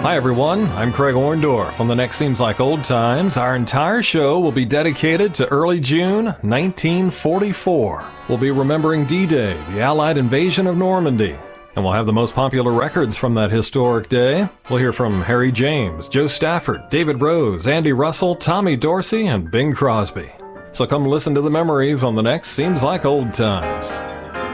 Hi everyone, I'm Craig Orndorff. On The Next Seems Like Old Times, our entire show will be dedicated to early June 1944. We'll be remembering D-Day, the Allied invasion of Normandy. And we'll have the most popular records from that historic day. We'll hear from Harry James, Joe Stafford, David Rose, Andy Russell, Tommy Dorsey, and Bing Crosby. So come listen to the memories on The Next Seems Like Old Times.